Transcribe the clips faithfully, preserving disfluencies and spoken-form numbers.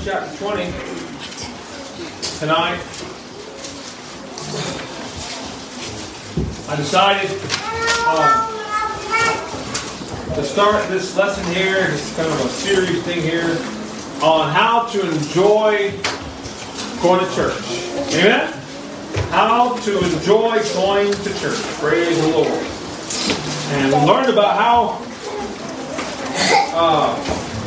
chapter twenty tonight. I decided um, to start this lesson here, this kind of a series thing here, on how to enjoy going to church. Amen? How to enjoy going to church. Praise the Lord. And we learned about how uh,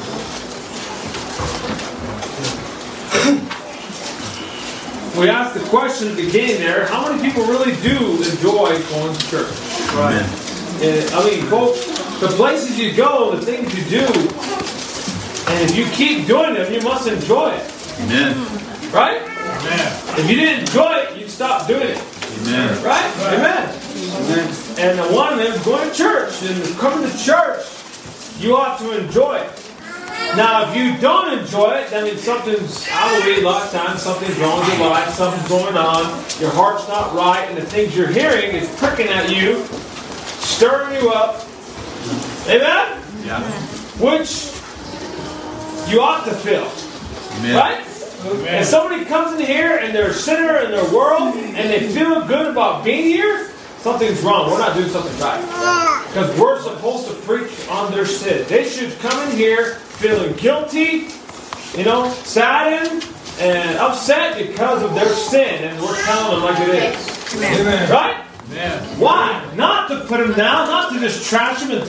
we asked the question at the beginning there, how many people really do enjoy going to church? Right. And, I mean, folks, the places you go, the things you do, and if you keep doing them, you must enjoy it. Amen. Right? Amen. If you didn't enjoy it, you'd stop doing it. Amen. Right? Amen. Amen. And the one of them is going to church. And coming to church, you ought to enjoy it. Now, if you don't enjoy it, then it's something's, I believe a lot of times, something's wrong with your life, something's going on, your heart's not right, and the things you're hearing is pricking at you, stirring you up. Amen? Yeah. Which you ought to feel. Amen. Right? Amen. If somebody comes in here and they're a sinner in their world and they feel good about being here, something's wrong. We're not doing something right. Because we're supposed to preach on their sin. They should come in here feeling guilty, you know, saddened, and upset because of their sin. And we're telling them like it is. Amen. Right? Amen. Why? Not to put them down, not to just trash them and